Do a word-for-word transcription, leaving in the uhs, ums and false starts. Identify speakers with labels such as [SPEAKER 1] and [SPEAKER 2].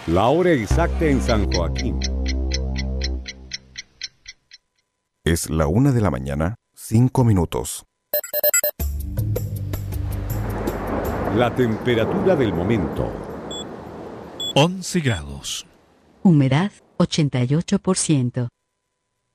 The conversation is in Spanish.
[SPEAKER 1] La hora exacta en San Joaquín.
[SPEAKER 2] Es la una de la mañana, cinco minutos.
[SPEAKER 1] La temperatura del momento.
[SPEAKER 3] once grados.
[SPEAKER 4] Humedad ochenta y ocho por ciento.